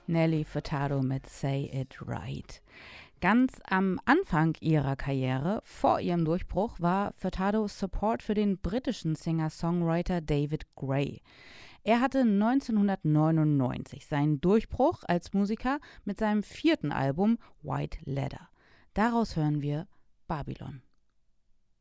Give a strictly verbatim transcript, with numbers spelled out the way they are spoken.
Nelly Furtado mit Say It Right. Ganz am Anfang ihrer Karriere, vor ihrem Durchbruch, war Furtado Support für den britischen Singer-Songwriter David Gray. Er hatte neunzehnhundertneunundneunzig seinen Durchbruch als Musiker mit seinem vierten Album White Leather. Daraus hören wir Babylon.